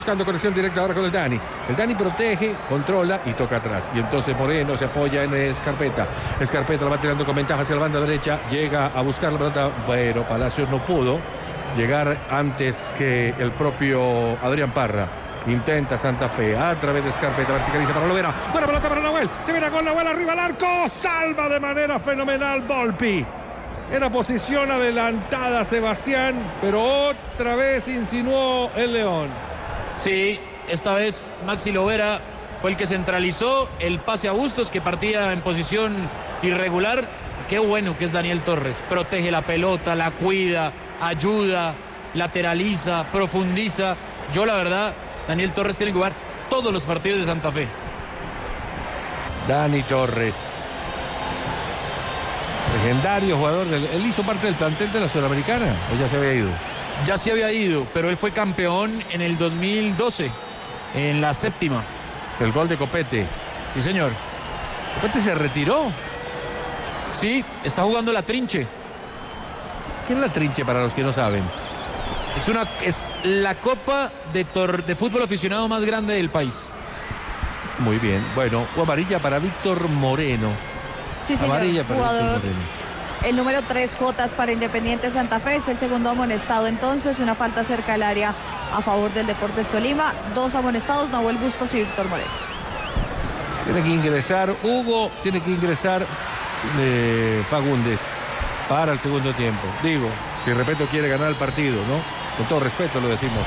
Buscando conexión directa ahora con el Dani. El Dani protege, controla y toca atrás. Y entonces Moreno se apoya en Escarpeta. Escarpeta la va tirando con ventaja hacia la banda derecha. Llega a buscar la pelota. Bueno, Palacios no pudo llegar antes que el propio Adrián Parra. Intenta Santa Fe a través de Escarpeta. Verticaliza para Lovera. Buena pelota para Nahuel. Se viene con Nahuel arriba al arco. Salva de manera fenomenal Volpi. Era posición adelantada Sebastián, pero otra vez insinuó el León. Sí, esta vez Maxi Lovera fue el que centralizó el pase a Bustos, que partía en posición irregular. Qué bueno que es Daniel Torres. Protege la pelota, la cuida, ayuda, lateraliza, profundiza. Yo, la verdad, Daniel Torres tiene que jugar todos los partidos de Santa Fe. Dani Torres. Legendario jugador. Él hizo parte del plantel de la Sudamericana, ¿o ya se había ido? Ya se había ido, pero él fue campeón en el 2012, en la séptima. El gol de Copete. Sí, señor. ¿Copete se retiró? Sí, está jugando la Trinche. ¿Qué es la Trinche para los que no saben? Es la copa de fútbol aficionado más grande del país. Muy bien. Bueno, amarilla para Víctor Moreno. Sí, señor. Amarilla para jugador. Víctor Moreno. El número 3, Jotas para Independiente Santa Fe, es el segundo amonestado entonces, una falta cerca del área a favor del Deportes Tolima, 2 amonestados, Nahuel Bustos y Víctor Moreno. Tiene que ingresar Hugo, tiene que ingresar Fagundes para el segundo tiempo. Digo, si Repeto quiere ganar el partido, ¿no? Con todo respeto lo decimos.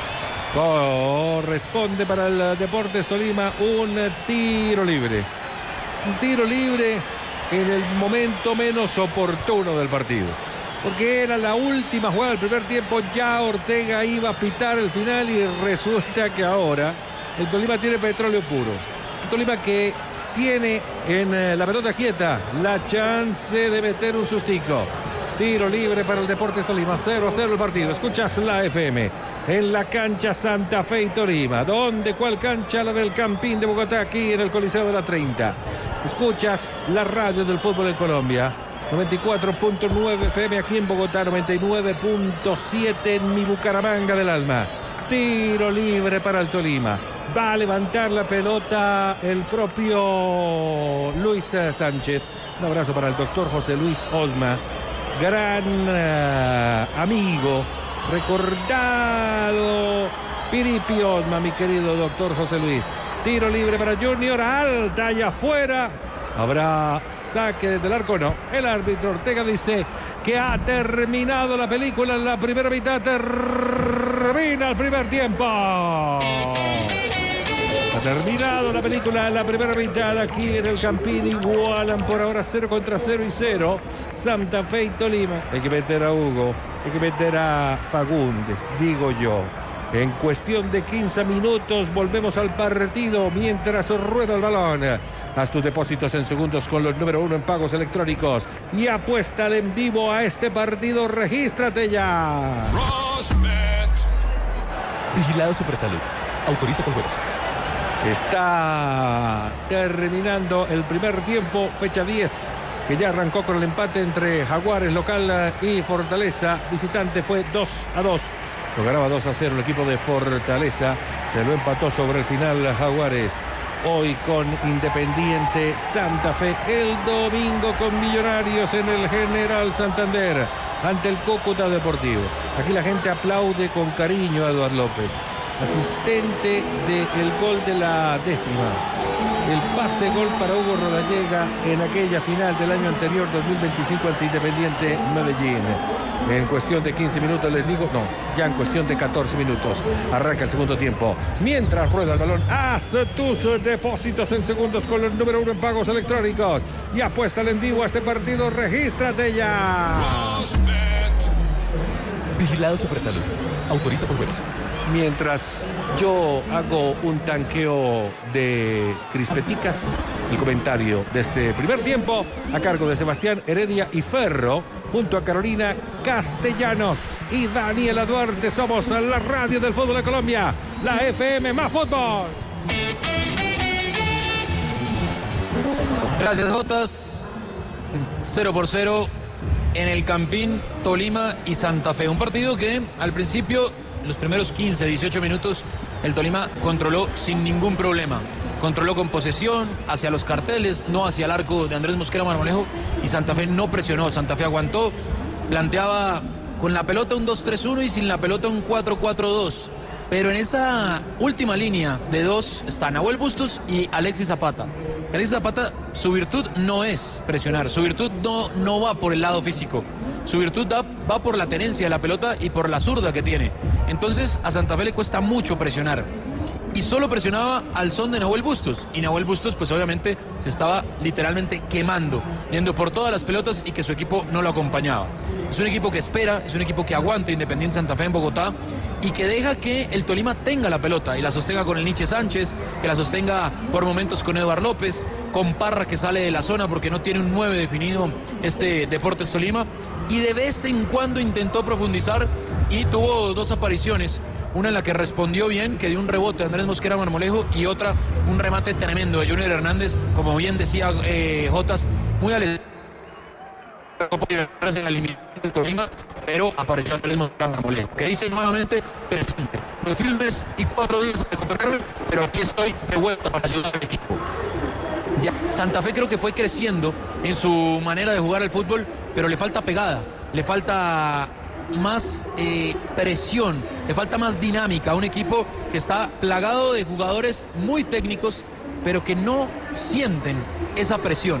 Corresponde para el Deportes Tolima un tiro libre. Un tiro libre en el momento menos oportuno del partido, porque era la última jugada del primer tiempo. Ya Ortega iba a pitar el final y resulta que ahora el Tolima tiene petróleo puro. El Tolima que tiene en la pelota quieta la chance de meter un sustico. Tiro libre para el Deportes Tolima, 0-0 el partido. Escuchas la FM en la cancha Santa Fe y Tolima. ¿Dónde? ¿Cuál cancha? La del Campín de Bogotá, aquí en el Coliseo de la 30. Escuchas la radio del fútbol en Colombia. 94.9 FM aquí en Bogotá, 99.7 en mi Bucaramanga del alma. Tiro libre para el Tolima. Va a levantar la pelota el propio Luis Sánchez. Un abrazo para el doctor José Luis Osma. Gran amigo, recordado Piripi Osma, mi querido doctor José Luis. Tiro libre para Junior, alta y afuera. ¿Habrá saque desde el arco? No. El árbitro Ortega dice que ha terminado la película en la primera mitad. Termina el primer tiempo. Ha terminado la película en la primera mitad aquí en el Campín. Igualan por ahora 0-0 y 0. Santa Fe y Tolima. Hay que meter a Hugo, hay que meter a Fagundes, digo yo. En cuestión de 15 minutos volvemos al partido mientras rueda el balón. Haz tus depósitos en segundos con los número 1 en pagos electrónicos y apuéstale en vivo a este partido. Regístrate ya. Vigilado Supersalud. Autoriza con juegos. Está terminando el primer tiempo, fecha 10, que ya arrancó con el empate entre Jaguares local y Fortaleza visitante. Fue 2-2. Lo ganaba 2-0 el equipo de Fortaleza. Se lo empató sobre el final Jaguares. Hoy con Independiente Santa Fe. El domingo con Millonarios en el General Santander ante el Cúcuta Deportivo. Aquí la gente aplaude con cariño a Eduardo López, asistente del gol de la 10ª. El pase gol para Hugo Rodallega en aquella final del año anterior, 2025, ante Independiente Medellín. En cuestión de 15 minutos les digo, no, ya en cuestión de 14 minutos arranca el segundo tiempo. Mientras rueda el balón, haz tus depósitos en segundos con los número 1 en pagos electrónicos y apuéstale en vivo a este partido. Regístrate ya. Vigilado Supersalud. Autoriza con juegos. Mientras yo hago un tanqueo de crispeticas, el comentario de este primer tiempo a cargo de Sebastián Heredia y Ferro, junto a Carolina Castellanos y Daniela Duarte. Somos la radio del fútbol de Colombia, la FM Más Fútbol. Gracias, Jotas. 0-0 en el Campín, Tolima y Santa Fe. Un partido que al principio, los primeros 15, 18 minutos, el Tolima controló sin ningún problema. Controló con posesión, hacia los carteles, no hacia el arco de Andrés Mosquera Marmolejo, y Santa Fe no presionó, Santa Fe aguantó, planteaba con la pelota un 2-3-1 y sin la pelota un 4-4-2. Pero en esa última línea de dos está Nahuel Bustos y Alexis Zapata. Alexis Zapata, su virtud no es presionar, su virtud no va por el lado físico. Su virtud va por la tenencia de la pelota y por la zurda que tiene. Entonces a Santa Fe le cuesta mucho presionar. Y solo presionaba al son de Nahuel Bustos. Y Nahuel Bustos, pues obviamente, se estaba literalmente quemando, yendo por todas las pelotas y que su equipo no lo acompañaba. Es un equipo que espera, es un equipo que aguanta Independiente Santa Fe en Bogotá y que deja que el Tolima tenga la pelota y la sostenga con el Nietzsche Sánchez, que la sostenga por momentos con Eduard López, con Parra que sale de la zona porque no tiene un 9 definido este Deportes Tolima. Y de vez en cuando intentó profundizar y tuvo dos apariciones. Una en la que respondió bien, que dio un rebote a Andrés Mosquera Marmolejo, y otra, un remate tremendo de Junior Hernández, como bien decía Jotas, muy en la eliminación del Tolima, pero apareció Andrés Mosquera Marmolejo, que dice nuevamente, presente, me fui un mes y 4 días a recuperarme, pero aquí estoy de vuelta para ayudar al equipo. Ya, Santa Fe creo que fue creciendo en su manera de jugar al fútbol, pero le falta pegada, le falta más presión, le falta más dinámica a un equipo que está plagado de jugadores muy técnicos, pero que no sienten esa presión.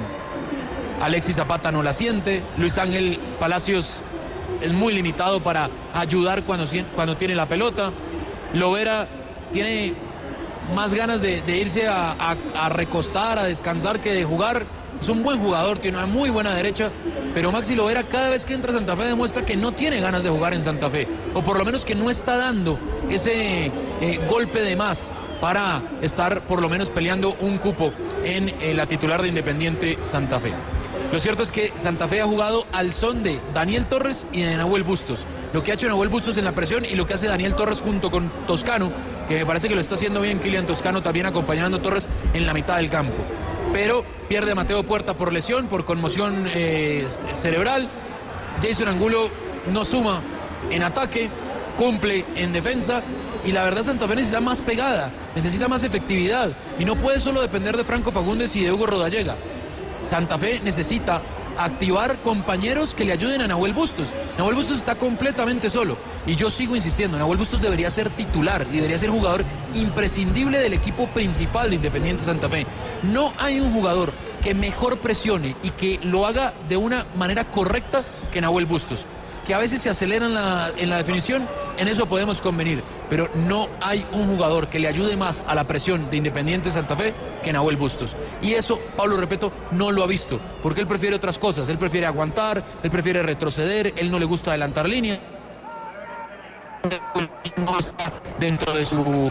Alexis Zapata no la siente, Luis Ángel Palacios es muy limitado para ayudar cuando tiene la pelota, Lovera tiene más ganas de irse a recostar, a descansar que de jugar. Es un buen jugador, tiene una muy buena derecha, pero Maxi Lovera cada vez que entra a Santa Fe demuestra que no tiene ganas de jugar en Santa Fe, o por lo menos que no está dando ese golpe de más para estar por lo menos peleando un cupo en la titular de Independiente Santa Fe. Lo cierto es que Santa Fe ha jugado al son de Daniel Torres y de Nahuel Bustos. Lo que ha hecho Nahuel Bustos en la presión y lo que hace Daniel Torres junto con Toscano, que me parece que lo está haciendo bien Kylian Toscano, también acompañando a Torres en la mitad del campo. Pero pierde a Mateo Puerta por lesión, por conmoción cerebral. Jason Angulo no suma en ataque, cumple en defensa. Y la verdad Santa Fe necesita más pegada, necesita más efectividad. Y no puede solo depender de Franco Fagundes y de Hugo Rodallega. Santa Fe necesita activar compañeros que le ayuden a Nahuel Bustos. Nahuel Bustos está completamente solo. Y yo sigo insistiendo, Nahuel Bustos debería ser titular y debería ser jugador imprescindible del equipo principal de Independiente Santa Fe. No hay un jugador que mejor presione y que lo haga de una manera correcta que Nahuel Bustos. Que a veces se aceleran en la definición, en eso podemos convenir, pero no hay un jugador que le ayude más a la presión de Independiente Santa Fe que Nahuel Bustos. Y eso Pablo Repeto no lo ha visto, porque él prefiere otras cosas, él prefiere aguantar, él prefiere retroceder, él no le gusta adelantar línea. No está dentro de su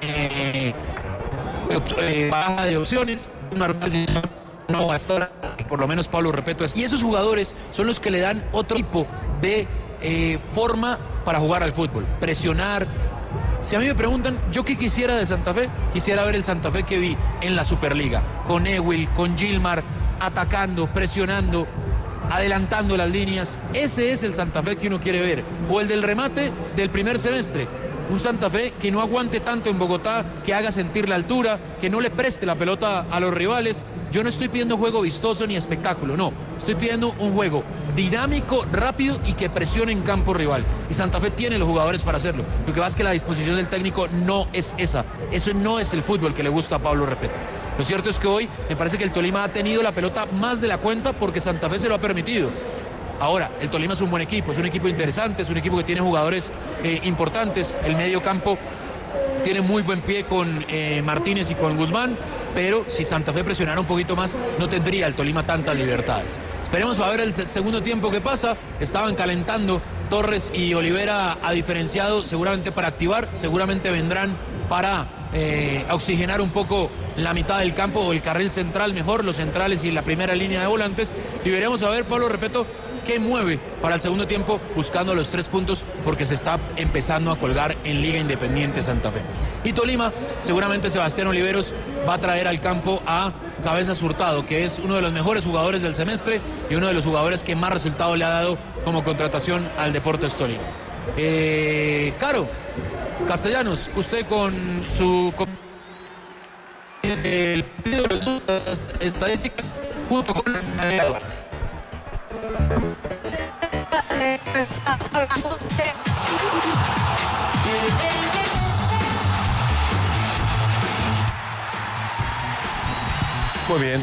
baraja de opciones, no va a estar, por lo menos Pablo Repeto es. Y esos jugadores son los que le dan otro tipo de forma para jugar al fútbol, presionar. Si a mí me preguntan, ¿yo qué quisiera de Santa Fe? Quisiera ver el Santa Fe que vi en la Superliga, con Ewil, con Gilmar, atacando, presionando, adelantando las líneas. Ese es el Santa Fe que uno quiere ver, o el del remate del primer semestre. Un Santa Fe que no aguante tanto en Bogotá, que haga sentir la altura, que no le preste la pelota a los rivales. Yo no estoy pidiendo juego vistoso ni espectáculo, no. Estoy pidiendo un juego dinámico, rápido y que presione en campo rival. Y Santa Fe tiene los jugadores para hacerlo. Lo que pasa es que la disposición del técnico no es esa. Eso no es el fútbol que le gusta a Pablo Repeto. Lo cierto es que hoy me parece que el Tolima ha tenido la pelota más de la cuenta porque Santa Fe se lo ha permitido. Ahora, el Tolima es un buen equipo, es un equipo interesante, es un equipo que tiene jugadores importantes. El medio campo tiene muy buen pie con Martínez y con Guzmán, pero si Santa Fe presionara un poquito más, no tendría el Tolima tantas libertades. Esperemos a ver el segundo tiempo que pasa. Estaban calentando Torres y Olivera a diferenciado, seguramente para activar, seguramente vendrán para oxigenar un poco la mitad del campo o el carril central, mejor, los centrales y la primera línea de volantes. Y veremos a ver, Pablo Repeto, qué mueve para el segundo tiempo buscando los 3 puntos porque se está empezando a colgar en Liga Independiente Santa Fe. Y Tolima, seguramente Sebastián Oliveros va a traer al campo a Cabezas Hurtado, que es uno de los mejores jugadores del semestre y uno de los jugadores que más resultado le ha dado como contratación al Deportes Tolima. Caro, Castellanos, usted con su el partido de las estadísticas junto con Muy bien.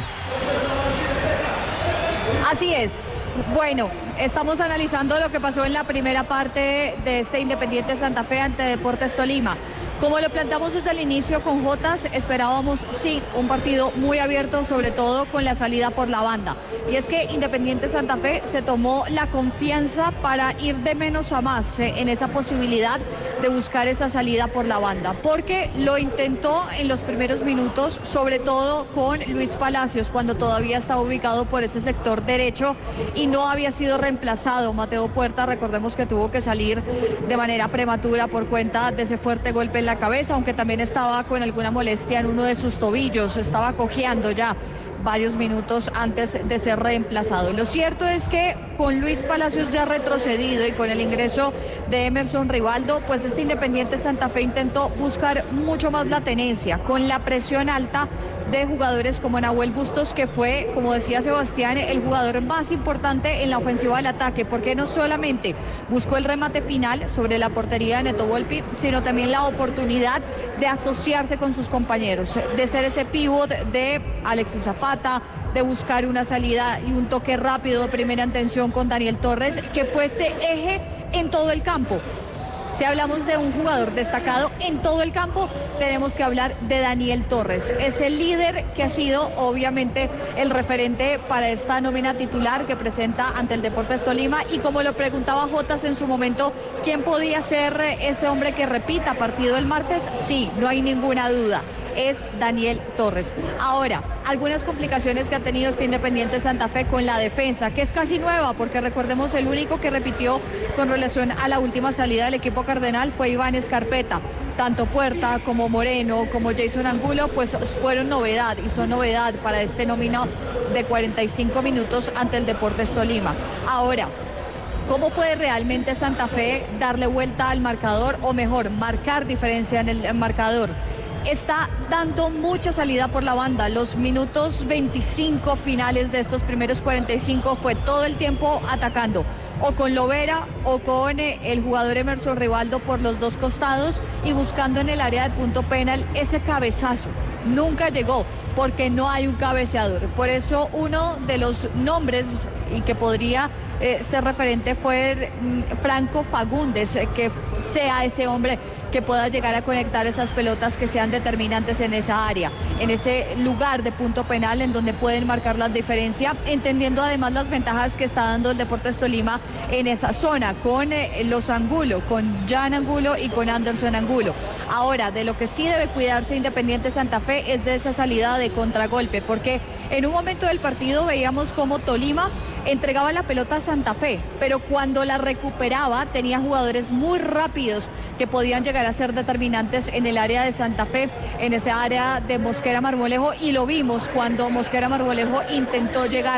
Así es. Bueno, estamos analizando lo que pasó en la primera parte de este Independiente Santa Fe ante Deportes Tolima. Como lo planteamos desde el inicio con Jotas, esperábamos, sí, un partido muy abierto, sobre todo con la salida por la banda. Y es que Independiente Santa Fe se tomó la confianza para ir de menos a más en esa posibilidad de buscar esa salida por la banda. Porque lo intentó en los primeros minutos, sobre todo con Luis Palacios, cuando todavía estaba ubicado por ese sector derecho y no había sido reemplazado. Mateo Puerta, recordemos que tuvo que salir de manera prematura por cuenta de ese fuerte golpe en la cabeza, aunque también estaba con alguna molestia en uno de sus tobillos, estaba cojeando ya varios minutos antes de ser reemplazado. Lo cierto es que con Luis Palacios ya retrocedido y con el ingreso de Emerson Rivaldo, pues este Independiente Santa Fe intentó buscar mucho más la tenencia, con la presión alta de jugadores como Nahuel Bustos, que fue, como decía Sebastián, el jugador más importante en la ofensiva del ataque, porque no solamente buscó el remate final sobre la portería de Neto Volpi, sino también la oportunidad de asociarse con sus compañeros, de ser ese pívot de Alexis Zapata, de buscar una salida y un toque rápido de primera intención con Daniel Torres, que fuese eje en todo el campo. Si hablamos de un jugador destacado en todo el campo, tenemos que hablar de Daniel Torres. Es el líder que ha sido, obviamente, el referente para esta nómina titular que presenta ante el Deportes Tolima. Y como lo preguntaba Jotas en su momento, ¿quién podía ser ese hombre que repita partido el martes? Sí, no hay ninguna duda. Es Daniel Torres. Ahora, algunas complicaciones que ha tenido este Independiente Santa Fe con la defensa, que es casi nueva, porque recordemos el único que repitió con relación a la última salida del equipo cardenal fue Iván Escarpeta. Tanto Puerta como Moreno como Jason Angulo pues fueron novedad y son novedad para este nómina de 45 minutos ante el Deportes Tolima. Ahora, ¿cómo puede realmente Santa Fe darle vuelta al marcador, o mejor, marcar diferencia en el marcador? Está dando mucha salida por la banda. Los minutos 25 finales de estos primeros 45 fue todo el tiempo atacando, o con Lovera o con el jugador Emerson Rivaldo por los dos costados y buscando en el área de punto penal ese cabezazo. Nunca llegó porque no hay un cabeceador. Por eso uno de los nombres y que podría ser referente fue Franco Fagundes, que sea ese hombre que pueda llegar a conectar esas pelotas que sean determinantes en esa área, en ese lugar de punto penal en donde pueden marcar la diferencia, entendiendo además las ventajas que está dando el Deportes Tolima en esa zona, con los Angulo, con Jan Angulo y con Anderson Angulo. Ahora, de lo que sí debe cuidarse Independiente Santa Fe es de esa salida de contragolpe, porque en un momento del partido veíamos cómo Tolima entregaba la pelota a Santa Fe, pero cuando la recuperaba tenía jugadores muy rápidos que podían llegar a ser determinantes en el área de Santa Fe, en esa área de Mosquera Marmolejo, y lo vimos cuando Mosquera Marmolejo intentó llegar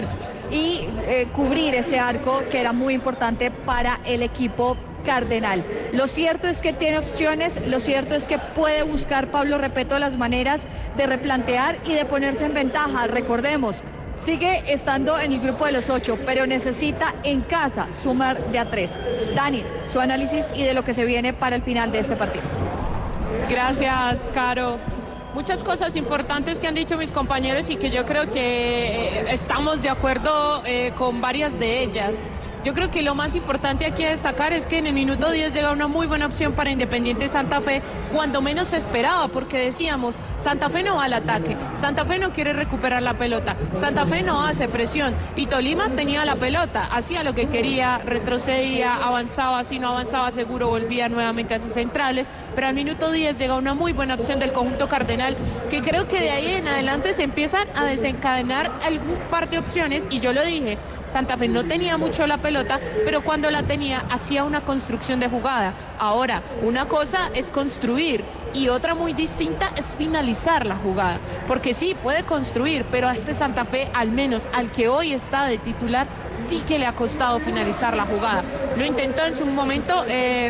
y cubrir ese arco que era muy importante para el equipo cardenal. Lo cierto es que tiene opciones, lo cierto es que puede buscar Pablo Repeto las maneras de replantear y de ponerse en ventaja. Recordemos, sigue estando en el grupo de los 8, pero necesita en casa sumar de a 3. Dani, su análisis y de lo que se viene para el final de este partido. Gracias, Caro. Muchas cosas importantes que han dicho mis compañeros y que yo creo que estamos de acuerdo con varias de ellas. Yo creo que lo más importante aquí a destacar es que en el minuto 10 llega una muy buena opción para Independiente Santa Fe, cuando menos se esperaba, porque decíamos, Santa Fe no va al ataque, Santa Fe no quiere recuperar la pelota, Santa Fe no hace presión, y Tolima tenía la pelota, hacía lo que quería, retrocedía, avanzaba, si no avanzaba seguro volvía nuevamente a sus centrales, pero al minuto 10 llega una muy buena opción del conjunto cardenal, que creo que de ahí en adelante se empiezan a desencadenar algún par de opciones, y yo lo dije, Santa Fe no tenía mucho la pelota, pero cuando la tenía hacía una construcción de jugada. Ahora, una cosa es construir y otra muy distinta es finalizar la jugada, porque sí, puede construir, pero a este Santa Fe, al menos al que hoy está de titular, sí que le ha costado finalizar la jugada. Lo intentó en su momento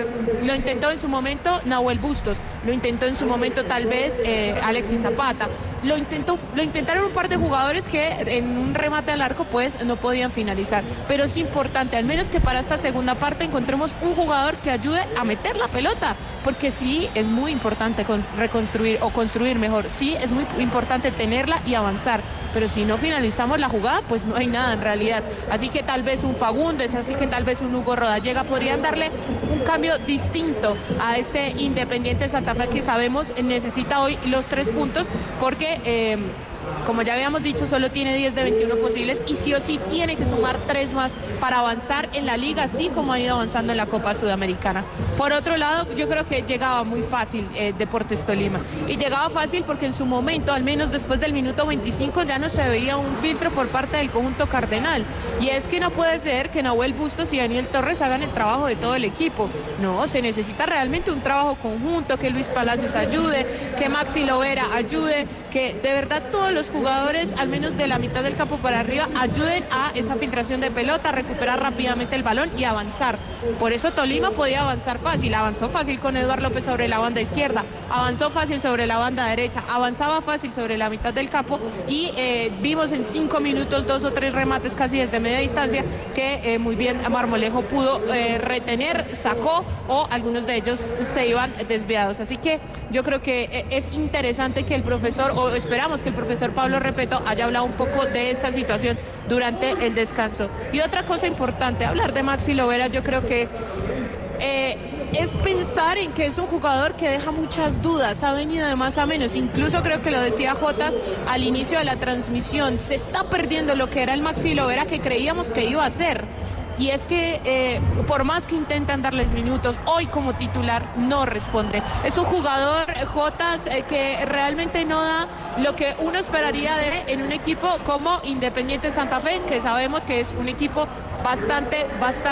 Nahuel Bustos, lo intentó en su momento tal vez Alexis Zapata, lo intentaron un par de jugadores que en un remate al arco pues no podían finalizar, pero es importante, al menos que para esta segunda parte encontremos un jugador que ayude a meter la pelota, porque sí es muy importante reconstruir o construir mejor, sí es muy importante tenerla y avanzar, pero si no finalizamos la jugada pues no hay nada en realidad, así que tal vez un Fagundes, así que tal vez un Hugo Rodallega podrían darle un cambio distinto a este Independiente Santa Fe que sabemos necesita hoy los 3 puntos, porque como ya habíamos dicho, solo tiene 10 de 21 posibles y sí o sí tiene que sumar 3 más para avanzar en la liga, así como ha ido avanzando en la Copa Sudamericana. Por otro lado, yo creo que llegaba muy fácil Deportes Tolima, y llegaba fácil porque en su momento, al menos después del minuto 25, ya no se veía un filtro por parte del conjunto cardenal, y es que no puede ser que Nahuel Bustos y Daniel Torres hagan el trabajo de todo el equipo. No, se necesita realmente un trabajo conjunto, que Luis Palacios ayude, que Maxi Lovera ayude, que de verdad todos los jugadores, al menos de la mitad del campo para arriba, ayuden a esa filtración de pelota, a recuperar rápidamente el balón y avanzar. Por eso Tolima podía avanzar fácil, avanzó fácil con Eduardo López sobre la banda izquierda, avanzó fácil sobre la banda derecha, avanzaba fácil sobre la mitad del campo y vimos en 5 minutos 2 o 3 remates casi desde media distancia que muy bien Marmolejo pudo retener, sacó, o algunos de ellos se iban desviados. Así que yo creo que es interesante que el profesor, o esperamos que el profesor Pablo Repeto haya hablado un poco de esta situación durante el descanso. Y otra cosa importante, hablar de Maxi Lovera, yo creo que es pensar en que es un jugador que deja muchas dudas, ha venido de más a menos, incluso creo que lo decía Jotas al inicio de la transmisión, se está perdiendo lo que era el Maxi Lovera que creíamos que iba a ser. Y es que por más que intentan darles minutos, hoy como titular no responde. Es un jugador, Jotas, que realmente no da lo que uno esperaría en un equipo como Independiente Santa Fe, que sabemos que es un equipo bastante,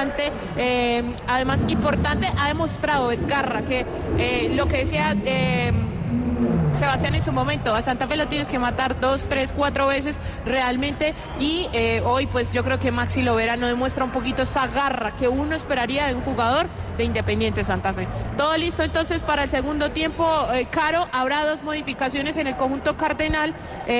además importante. Ha demostrado, es garra, que lo que decías Sebastián en su momento, a Santa Fe lo tienes que matar 2, 3, 4 veces realmente, y hoy pues yo creo que Maxi Lovera no demuestra un poquito esa garra que uno esperaría de un jugador de Independiente Santa Fe. Todo listo entonces para el segundo tiempo, Caro, habrá 2 modificaciones en el conjunto cardenal.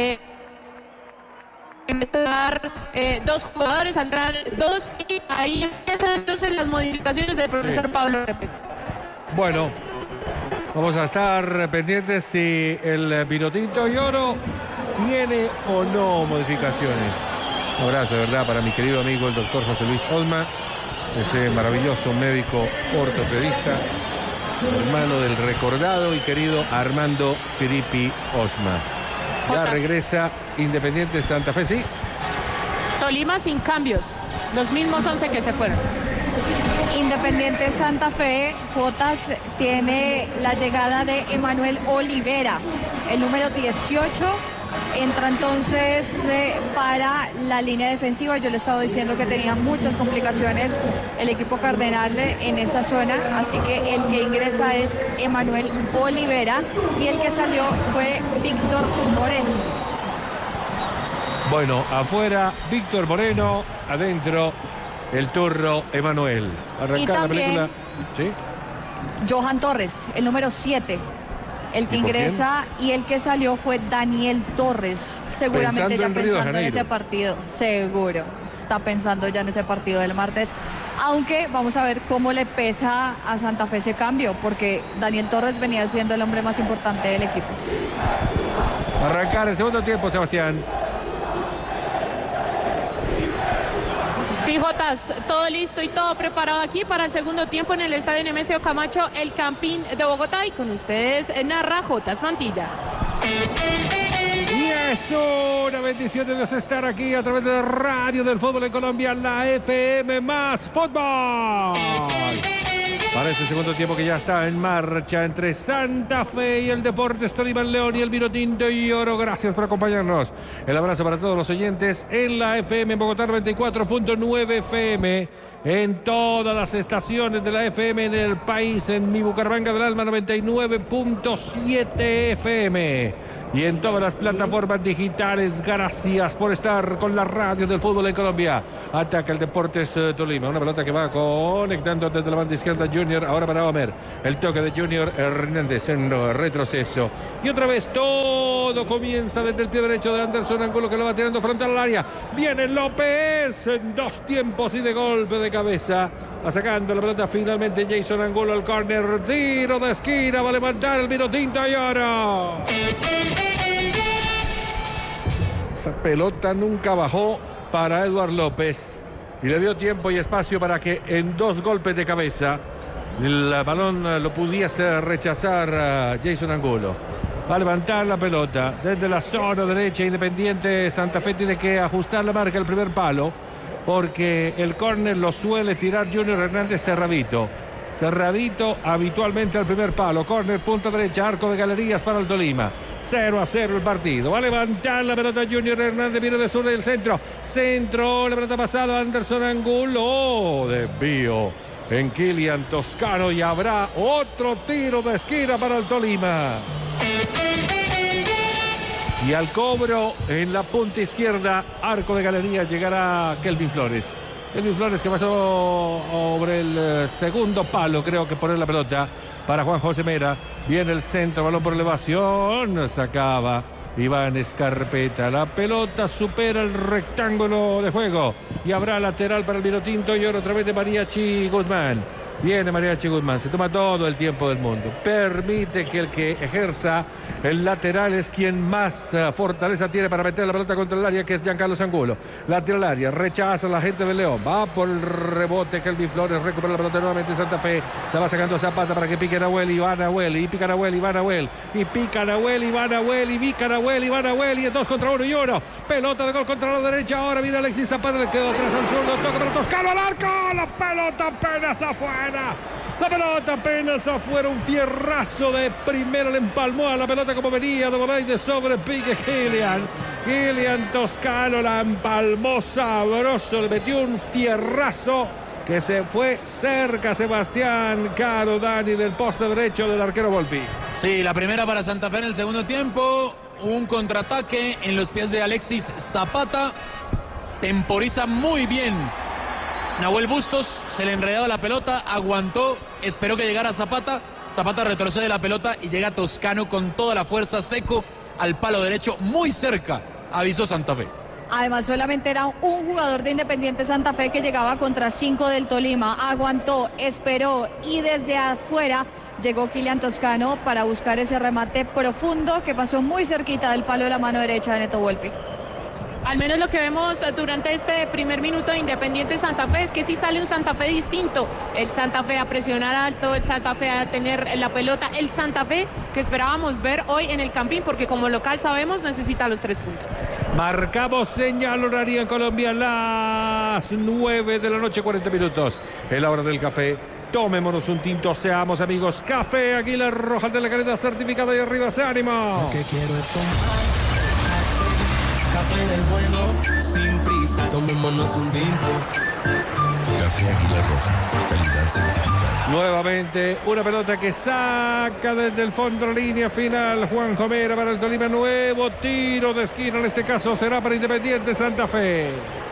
2 jugadores, saldrán 2 y ahí empiezan entonces las modificaciones del profesor Pablo Repeto. Bueno, vamos a estar pendientes si el Vinotinto y Oro tiene o no modificaciones. Un abrazo, de verdad, para mi querido amigo el doctor José Luis Osma, ese maravilloso médico ortopedista, hermano del recordado y querido Armando Piripi Osma. Ya regresa Independiente Santa Fe, ¿sí? Tolima sin cambios, los mismos 11 que se fueron. Independiente Santa Fe, Jotas, tiene la llegada de Emanuel Olivera, el número 18. Entra entonces para la línea defensiva. Yo le estaba diciendo que tenía muchas complicaciones el equipo cardenal en esa zona, así que el que ingresa es Emanuel Olivera y el que salió fue Víctor Moreno. Bueno, afuera Víctor Moreno, adentro el turro Emanuel. Arrancar la película. ¿Sí? Johan Torres, el número 7. El que ingresa y el que salió fue Daniel Torres. Seguramente ya pensando en ese partido. Seguro. Está pensando ya en ese partido del martes. Aunque vamos a ver cómo le pesa a Santa Fe ese cambio, porque Daniel Torres venía siendo el hombre más importante del equipo. Arrancar el segundo tiempo, Sebastián. Sí, Jotas, todo listo y todo preparado aquí para el segundo tiempo en el estadio Nemesio Camacho, el Campín de Bogotá, y con ustedes narra Jotas Mantilla. Y es una bendición de Dios estar aquí a través de Radio del Fútbol en Colombia, la FM más Fútbol. Para este segundo tiempo que ya está en marcha entre Santa Fe y el Deportes Tolima, el León y el Vinotinto y Oro. Gracias por acompañarnos. El abrazo para todos los oyentes en la FM en Bogotá 94.9 FM, en todas las estaciones de la FM en el país, en mi Bucaramanga del Alma 99.7 FM y en todas las plataformas digitales. Gracias por estar con la radio del fútbol en Colombia. Ataca el Deportes Tolima, una pelota que va conectando desde la banda izquierda Junior, ahora para Homer, el toque de Junior Hernández en retroceso y otra vez todo comienza desde el pie derecho de Anderson Angulo, que lo va tirando frontal al área. Viene López en 2 tiempos y de golpe de cabeza va sacando la pelota finalmente Jason Angulo al córner, tiro de esquina, va a levantar el Vinotinto y oro. Esa pelota nunca bajó para Eduard López y le dio tiempo y espacio para que en 2 golpes de cabeza el balón lo pudiese rechazar Jason Angulo. Va a levantar la pelota desde la zona derecha. Independiente Santa Fe tiene que ajustar la marca el primer palo, porque el córner lo suele tirar Junior Hernández cerradito habitualmente al primer palo. Córner, punta derecha, arco de Galerías para el Tolima. 0-0 el partido. Va a levantar la pelota Junior Hernández, viene de sur del centro, la pelota pasada Anderson Angulo, desvío en Kylian Toscano y habrá otro tiro de esquina para el Tolima. Y al cobro en la punta izquierda, arco de Galería, llegará Kelvin Flores. Kelvin Flores, que pasó sobre el segundo palo, creo que poner la pelota para Juan José Mera. Viene el centro, balón por elevación, sacaba Iván Escarpeta. La pelota supera el rectángulo de juego y habrá lateral para el Vinotinto y ahora otra vez de Mariachi Guzmán. Viene Mariachi Guzmán, se toma todo el tiempo del mundo. Permite que el que ejerza el lateral es quien más fortaleza tiene para meter la pelota contra el área, que es Giancarlo Angulo. Lateral área, rechaza a la gente del León. Va por el rebote, Kelvin Flores recupera la pelota nuevamente Santa Fe. La va sacando Zapata para que pique Nahuel y va Nahuel. Y pica Nahuel y va Nahuel. Y pica Nahuel y va Nahuel. Y pica Nahuel y va Nahuel. Y es 2 contra 1 y 1. Pelota de gol contra la derecha. Ahora viene Alexis Zapata, le quedó atrás al zurdo. Toca para Toscano al arco. La pelota apenas afuera. La pelota apenas afuera, un fierrazo de primera, le empalmó a la pelota como venía de sobre pique Kylian Toscano, la empalmó sabroso, le metió un fierrazo que se fue cerca Sebastián Caro Dani del poste derecho del arquero Volpi. Sí, la primera para Santa Fe en el segundo tiempo, un contraataque en los pies de Alexis Zapata, temporiza muy bien Nahuel Bustos, se le enredaba la pelota, aguantó, esperó que llegara Zapata retrocede la pelota y llega Toscano con toda la fuerza, seco al palo derecho, muy cerca, avisó Santa Fe. Además, solamente era un jugador de Independiente Santa Fe que llegaba contra 5 del Tolima, aguantó, esperó y desde afuera llegó Kylian Toscano para buscar ese remate profundo que pasó muy cerquita del palo de la mano derecha de Neto Volpi. Al menos lo que vemos durante este primer minuto de Independiente Santa Fe es que sí sale un Santa Fe distinto. El Santa Fe a presionar alto, el Santa Fe a tener la pelota, el Santa Fe que esperábamos ver hoy en el Campín, porque como local sabemos necesita los 3 puntos. Marcamos señal horaria en Colombia, las 9 de la noche, 40 minutos. Es la hora del café. Tomémonos un tinto, seamos amigos. Café Águila Roja de la calidad certificada y arriba ese ánimo. Lo que quiero es tomar café del bueno, sin prisa, tomémonos un tinto. Café Águila Roja, calidad certificada. Nuevamente una pelota que saca desde el fondo la línea final Juan Jomera para el Tolima. Nuevo tiro de esquina, en este caso será para Independiente Santa Fe.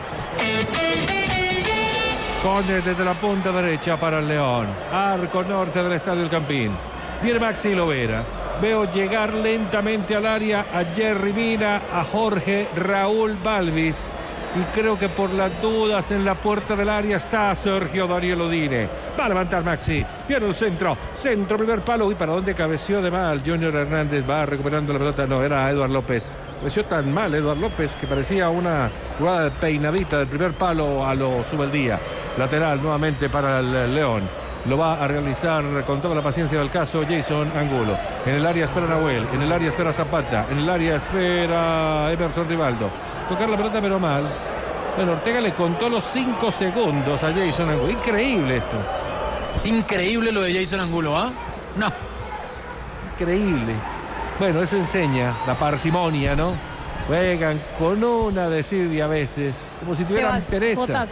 Córner desde la punta derecha para el León. Arco norte del Estadio El Campín. Viene Maxi Lovera. Veo llegar lentamente al área a Jerry Mina, a Jorge Raúl Balvis. Y creo que por las dudas en la puerta del área está Sergio Daniel Odine. Va a levantar Maxi. Viene el centro. Centro, primer palo. Uy, ¿para dónde cabeció de mal? Junior Hernández va recuperando la pelota. No, era Eduard López. Cabeció tan mal Eduard López que parecía una jugada de peinadita del primer palo a lo Subeldía. Lateral nuevamente para el León. Lo va a realizar con toda la paciencia del caso Jason Angulo. En el área espera Nahuel, en el área espera Zapata, en el área espera Emerson Rivaldo. Tocar la pelota pero mal. Bueno, Ortega le contó los 5 segundos a Jason Angulo. Increíble esto. Es increíble lo de Jason Angulo, ¿ah? No. Increíble. Bueno, eso enseña la parsimonia, ¿no? Juegan con una desidia a veces, como si tuvieran pereza.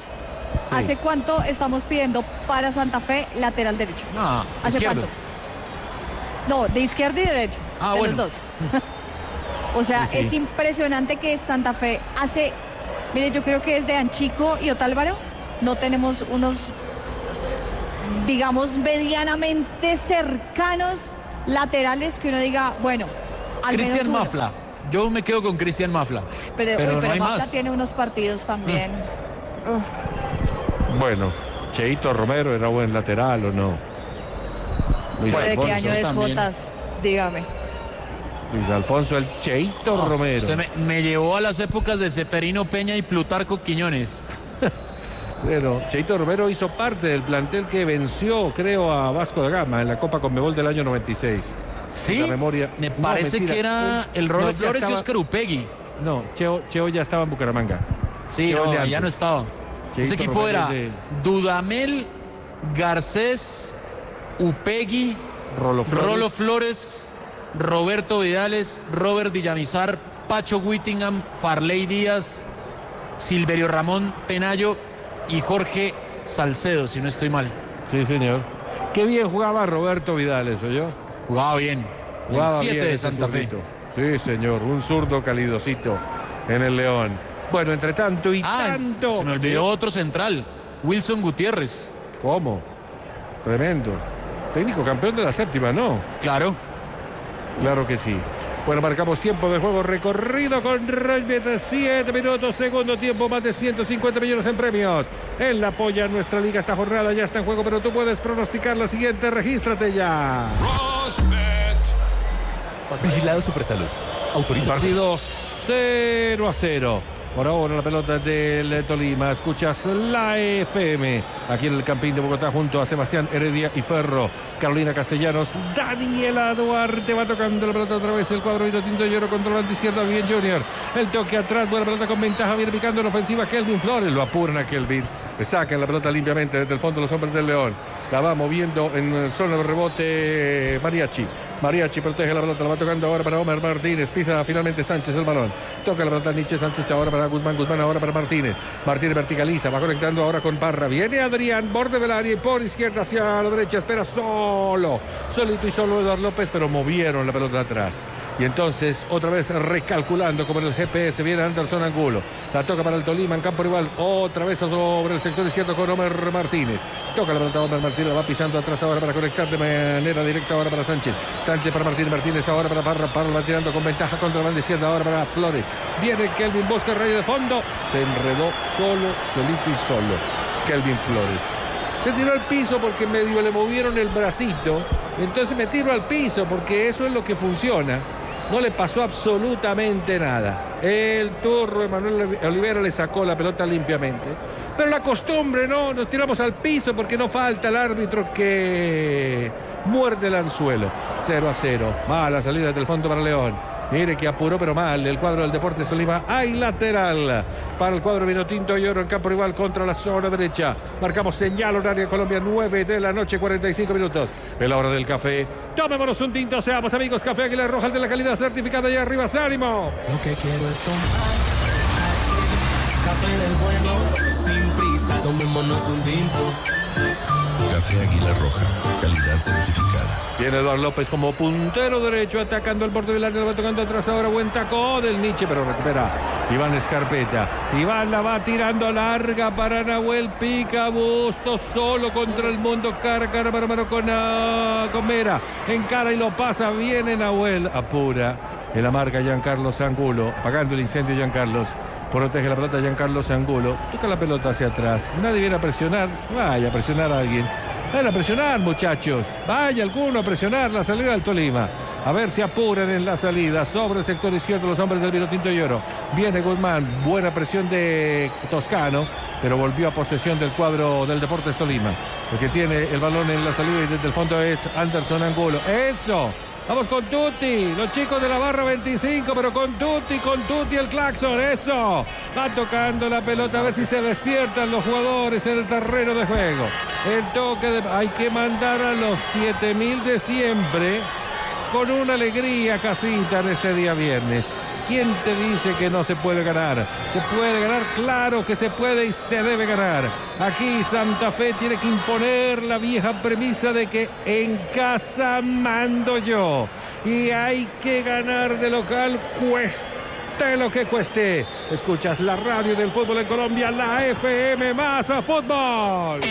Sí. ¿Hace cuánto estamos pidiendo para Santa Fe lateral derecho? No, ¿Hace izquierdo. cuánto? No, de izquierdo y derecho. Ah, de bueno. los dos. O sea, Sí, sí. es impresionante que Santa Fe hace. Mire, yo creo que desde Anchico y Otálvaro no tenemos unos, digamos, medianamente cercanos laterales que uno diga, bueno, al menos Cristian uno. Mafla. Yo me quedo con Cristian Mafla. Pero no hay Mafla más. tiene unos partidos también. Uf, Bueno, Cheito Romero era buen lateral o no. Luis ¿de qué Alfonso. año es también. Jotas? Dígame. Luis Alfonso, el Cheito Romero. Usted me llevó a las épocas de Seferino Peña y Plutarco Quiñones. Bueno, Cheito Romero hizo parte del plantel que venció, creo, a Vasco da Gama en la Copa Conmebol del año 96. Sí, La memoria. me No, parece mentira. que era el Rolo No, ya Flores y estaba- Oscar Upegui. No, Cheo ya estaba en Bucaramanga. Sí, Cheo no, de ya antes. no estaba. Cheito Ese equipo Romero era de Dudamel, Garcés, Upegui, Rolo Flores. Rolo Flores, Roberto Vidales, Robert Villamizar, Pacho Whittingham, Farley Díaz, Silverio Ramón Penayo y Jorge Salcedo, si no estoy mal. Sí, señor. Qué bien jugaba Roberto Vidales, ¿oyó? Jugaba bien. El Jugaba 7 bien de ese Santa Fe. zurdito. Sí, señor. Un zurdo calidosito en el León. Bueno, entre tanto y tanto. se me olvidó otro central, Wilson Gutiérrez. ¿Cómo? Tremendo. Técnico campeón de la séptima, ¿no? Claro. Claro que sí. Bueno, marcamos tiempo de juego recorrido con 7 minutos, segundo tiempo, más de 150 millones en premios. Él apoya nuestra liga esta jornada, ya está en juego, pero tú puedes pronosticar la siguiente, regístrate ya. Vigilado Supersalud. Autoriza. Partido 0-0. Por ahora la pelota del Tolima. Escuchas la FM aquí en el Campín de Bogotá junto a Sebastián Heredia y Ferro. Carolina Castellanos. Daniela Duarte va tocando la pelota otra vez. El cuadro vino tinto Lloro contra la izquierda. Bien Junior. El toque atrás. Buena pelota con ventaja. Viene picando en ofensiva. Kelvin Flores. Lo apuran a Kelvin. Le sacan la pelota limpiamente desde el fondo los hombres del León. La va moviendo en zona de rebote Mariachi. Mariachi protege la pelota, la va tocando ahora para Omer Martínez. Pisa finalmente Sánchez el balón. Toca la pelota Nietzsche Sánchez ahora para Guzmán. Guzmán ahora para Martínez. Martínez verticaliza. Va conectando ahora con Parra. Viene Adrián, borde del área y por izquierda hacia la derecha. Espera solo. Solito y solo Eduardo López, pero movieron la pelota atrás. Y entonces, otra vez recalculando como en el GPS, viene Anderson Angulo. La toca para el Tolima en campo rival. Otra vez sobre el sector izquierdo con Omer Martínez. Toca la pelota Omer Martínez, la va pisando atrás ahora para conectar de manera directa ahora para Sánchez. Sánchez para Martínez, Martínez ahora para Parra. Parra va tirando con ventaja contra la banda izquierda ahora para Flores. Viene Kelvin, busca el rayo de fondo. Se enredó solito y solo. Kelvin Flores. Se tiró al piso porque medio le movieron el bracito. Entonces me tiro al piso porque eso es lo que funciona. No le pasó absolutamente nada. El turro Emanuel Olivera le sacó la pelota limpiamente. Pero la costumbre, ¿no? Nos tiramos al piso porque no falta el árbitro que muerde el anzuelo. 0-0. Mala salida del fondo para León. Mire que apuró pero mal el cuadro del Deportes Tolima. Hay lateral para el cuadro vinotinto y oro en campo rival contra la zona derecha. Marcamos señal horaria Colombia, 9 de la noche, 45 minutos. Es la hora del café. Tomémonos un tinto, seamos amigos. Café Águila Roja, el de la calidad certificada. Y arriba, ánimo. Lo que quiero es tomar café del bueno, sin prisa. Tomémonos un tinto. Café Águila Roja, calidad certificada. Viene Eduardo López como puntero derecho, atacando el borde del área, lo va tocando atrás ahora, buen taco del Nietzsche, pero recupera Iván Escarpeta. Iván la va tirando larga para Nahuel, pica Bustos solo contra el mundo, cara a mano con Mera, encara y lo pasa, viene Nahuel, apura, en la marca Giancarlo Angulo, apagando el incendio Giancarlo. Protege la pelota Giancarlo Angulo. Toca la pelota hacia atrás. Nadie viene a presionar. Vaya a presionar a alguien. Vayan a presionar, muchachos. Vaya alguno a presionar la salida del Tolima. A ver si apuran en la salida. Sobre el sector izquierdo los hombres del Vinotinto y Oro. Viene Guzmán. Buena presión de Toscano. Pero volvió a posesión del cuadro del Deportes Tolima. El que tiene el balón en la salida y desde el fondo es Anderson Angulo. ¡Eso! Vamos con Tutti, los chicos de la barra 25, pero con Tutti el claxon, eso. Va tocando la pelota a ver si se despiertan los jugadores en el terreno de juego. El toque hay que mandar a los 7.000 de siempre con una alegría casita en este día viernes. ¿Quién te dice que no se puede ganar? Se puede ganar, claro que se puede y se debe ganar. Aquí Santa Fe tiene que imponer la vieja premisa de que en casa mando yo. Y hay que ganar de local, cueste lo que cueste. Escuchas la radio del fútbol en Colombia, la FM más a fútbol.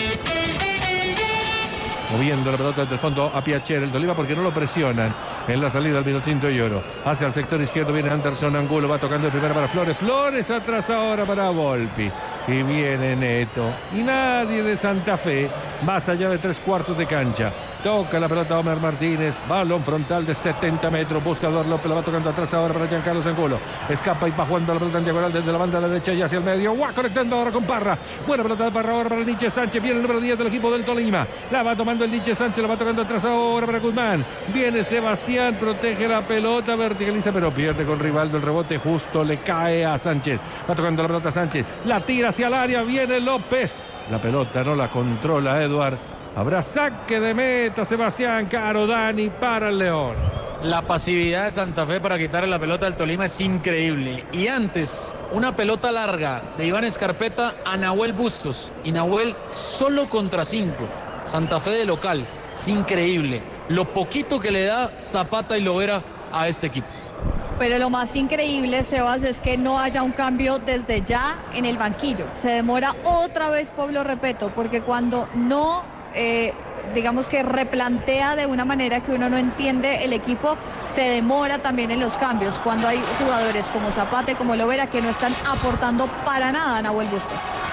Moviendo la pelota desde el fondo a Piacere, el Tolima, porque no lo presionan en la salida al Vinotinto y Oro. Hacia el sector izquierdo viene Anderson Angulo, va tocando el primero para Flores. Flores atrás ahora para Volpi. Y viene Neto. Y nadie de Santa Fe, más allá de 3/4 de cancha. Toca la pelota Homer Martínez, balón frontal de 70 metros, busca a Eduardo López, la va tocando atrás ahora para Giancarlo Angulo. Escapa y va jugando la pelota en diagonal desde la banda derecha y hacia el medio. ¡Guau! Conectando ahora con Parra. Buena pelota de Parra ahora para el Nietzsche Sánchez. Viene el número 10 del equipo del Tolima. La va tomando el Nietzsche Sánchez, la va tocando atrás ahora para Guzmán. Viene Sebastián, protege la pelota, verticaliza, pero pierde con Rivaldo. El rebote justo le cae a Sánchez. Va tocando la pelota Sánchez. La tira hacia el área, viene López. La pelota no la controla Eduard. Habrá saque de meta, Sebastián Caro, Dani, para el León. La pasividad de Santa Fe para quitarle la pelota al Tolima es increíble. Y antes, una pelota larga de Iván Escarpeta a Nahuel Bustos. Y Nahuel solo contra 5. Santa Fe de local. Es increíble. Lo poquito que le da Zapata y Lovera a este equipo. Pero lo más increíble, Sebas, es que no haya un cambio desde ya en el banquillo. Se demora otra vez Pablo Repeto, porque cuando no... digamos que replantea de una manera que uno no entiende el equipo, se demora también en los cambios cuando hay jugadores como Zapata y como Lovera que no están aportando para nada a Nahuel Bustos.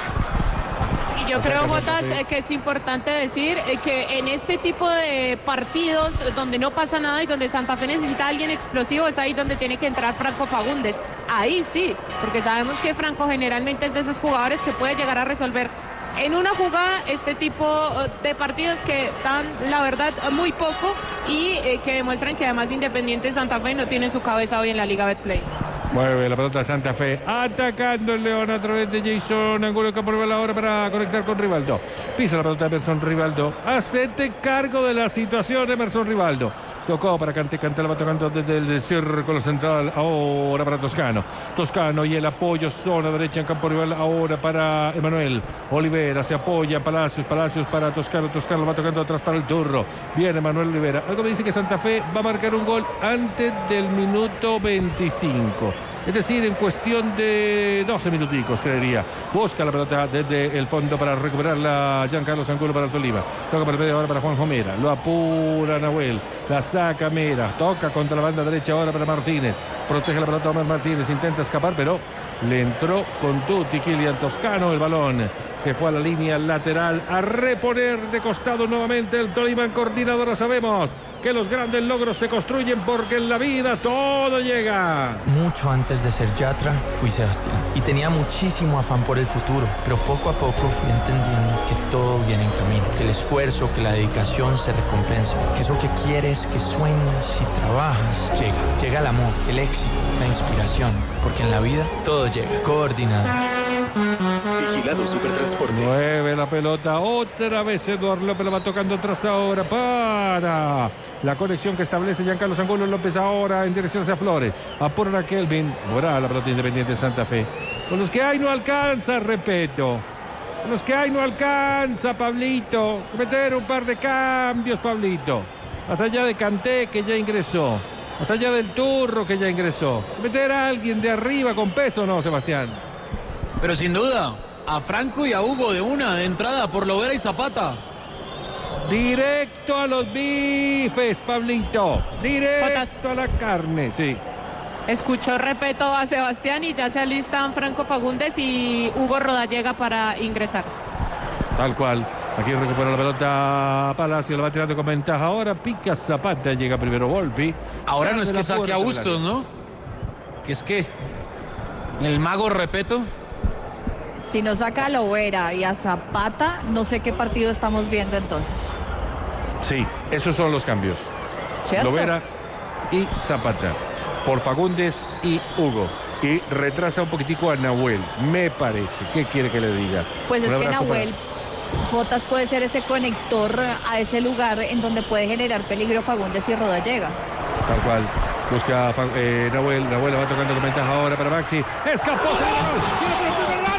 Y yo creo, Jotas, que es importante decir que en este tipo de partidos donde no pasa nada y donde Santa Fe necesita a alguien explosivo, es ahí donde tiene que entrar Franco Fagundes. Ahí sí, porque sabemos que Franco generalmente es de esos jugadores que puede llegar a resolver en una jugada este tipo de partidos que dan, la verdad, muy poco y que demuestran que además Independiente Santa Fe no tiene su cabeza hoy en la Liga Betplay. Mueve la pelota Santa Fe, atacando el León a través de Jason Angulo, que por la hora para conectar con Rivaldo. Pisa la pelota Emerson Rivaldo. Hacete cargo de la situación, Emerson Rivaldo. Tocó para Cante la va tocando desde el círculo central, ahora para Toscano. Toscano y el apoyo, zona derecha en campo rival, ahora para Emanuel. Olivera se apoya, Palacios para Toscano. Toscano va tocando atrás para el Turro. Viene Manuel Olivera. Algo me dice que Santa Fe va a marcar un gol antes del minuto 25. Es decir, en cuestión de 12 minuticos, creería. Busca la pelota desde el fondo para recuperarla Giancarlo Angulo para el Tolima. Toca para el medio ahora para Juanjo Mera. Lo apura Nahuel. La saca Mera. Toca contra la banda derecha ahora para Martínez. Protege la pelota Omar Martínez. Intenta escapar, pero le entró con tutti Kilian Toscano. El balón se fue a la línea lateral a reponer de costado nuevamente el Tolima en coordinadora. Sabemos que los grandes logros se construyen porque en la vida todo llega. Mucho antes de ser Yatra, fui Sebastián y tenía muchísimo afán por el futuro, pero poco a poco fui entendiendo que todo viene en camino, que el esfuerzo, que la dedicación se recompensa, que eso que quieres, que sueñas y trabajas, llega el amor, el éxito, la inspiración, porque en la vida todo llega. Coordinado. Vigilado Supertransporte. Mueve la pelota otra vez Eduardo López, la va tocando tras ahora para la conexión que establece Giancarlo Angulo. López ahora en dirección hacia Flores. Apura a Kelvin. Morá la pelota Independiente de Santa Fe. Con los que hay no alcanza, repito. Con los que hay no alcanza, Pablito. Meter un par de cambios, Pablito. Más allá de Kanté, que ya ingresó. Más allá del Turro, que ya ingresó. Meter a alguien de arriba con peso, ¿no, Sebastián? Pero sin duda, a Franco y a Hugo de entrada por Lovera y Zapata. Directo a los bifes, Pablito. Directo a la carne, sí. Escuchó Repeto a Sebastián y ya se alistan Franco Fagundes y Hugo Rodallega para ingresar. Tal cual. Aquí recupera la pelota Palacio, la va tirando con ventaja. Ahora pica Zapata, llega primero Volpi. Ahora no es que saque a Bustos, ¿no? Que es que el mago Repeto. Si no saca a Lovera y a Zapata, no sé qué partido estamos viendo entonces. Sí, esos son los cambios. ¿Cierto? Lovera y Zapata. Por Fagundes y Hugo. Y retrasa un poquitico a Nahuel, me parece. ¿Qué quiere que le diga? Pues es que Nahuel, Jotas, puede ser ese conector a ese lugar en donde puede generar peligro Fagundes y Rodallega. Tal cual. Busca Nahuel. Nahuel va tocando con ventaja ahora para Maxi. Escapó. Se le ganó.